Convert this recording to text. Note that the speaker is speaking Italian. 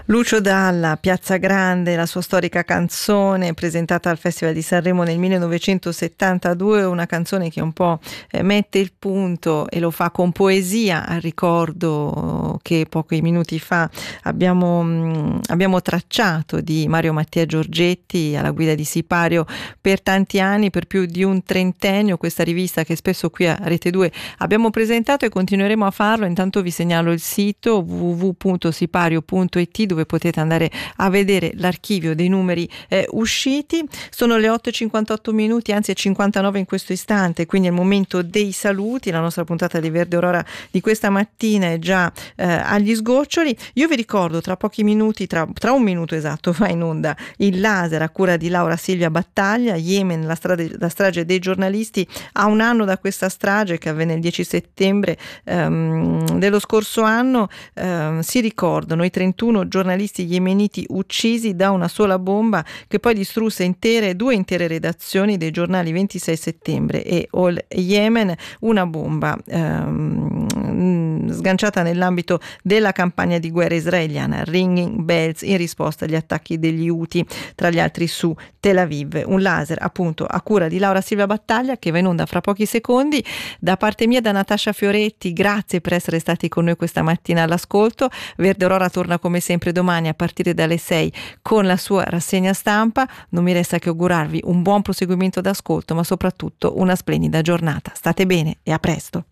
Lucio Dalla, Piazza Grande, la sua storica canzone presentata al Festival di Sanremo nel 1972, una canzone che un po' mette il punto e lo fa con poesia al ricordo che pochi minuti fa abbiamo tracciato di Mario Mattia Giorgetti alla guida di Sipario per tanti anni, per più di un trentennio, questa rivista che spesso qui a Rete 2 abbiamo presentato e continueremo a farlo. Intanto vi segnalo il sito www.sipario.it dove potete andare a vedere l'archivio dei numeri usciti. Sono le 8:58 minuti, anzi è 59 in questo istante, quindi è il momento dei saluti. La nostra puntata di Verde Aurora di questa mattina è già agli sgoccioli. Io vi ricordo tra pochi minuti, tra un minuto esatto, va in onda il laser a cura di Laura Silvia Battaglia. Yemen, la strage dei giornalisti. A un anno da questa strage che avvenne il 10 settembre dello scorso anno, si ricordano i 31 giornalisti yemeniti uccisi da una sola bomba che poi distrusse due intere redazioni dei giornali 26 settembre e All Yemen, una bomba sganciata nell'ambito della campagna di guerra israeliana Ringing Bells in risposta agli attacchi degli Houthi, tra gli altri su Tel Aviv. Un laser appunto a cura di Laura Silvia Battaglia che va in onda fra pochi secondi. Da parte mia, da Natascia Fioretti, grazie per essere stati con noi questa mattina all'ascolto. Verde Aurora torna come sempre domani a partire dalle 6 con la sua rassegna stampa. Non mi resta che augurarvi un buon proseguimento d'ascolto, ma soprattutto una splendida giornata. State bene e a presto.